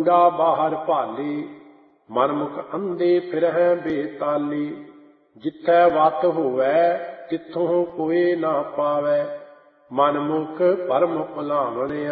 ਕੂੜਾ ਬਾਹਰ ਭਾਲੀ, ਮਨਮੁਖ ਅੰਧੇ ਫਿਰਹਿ ਬੇਤਾਲੀ। ਜਿੱਥੈ ਵਤ ਹੋਵੈ ਤਿੱਥੋਂ ਕੋਇ ਨਾ ਪਾਵੈ, ਮਨਮੁਖ ਪਰਮ ਭੁਲਾਵਣਿਆ।